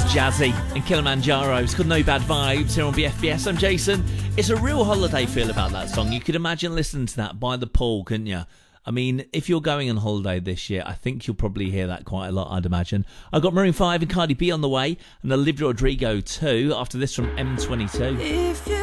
Jazzy and Kilimanjaro. It's called No Bad Vibes here on BFBS. I'm Jason. It's a real holiday feel about that song. You could imagine listening to that by the pool, couldn't you? I mean, if you're going on holiday this year, I think you'll probably hear that quite a lot, I'd imagine. I've got Maroon 5 and Cardi B on the way, and Olivia Rodrigo too, after this from M22.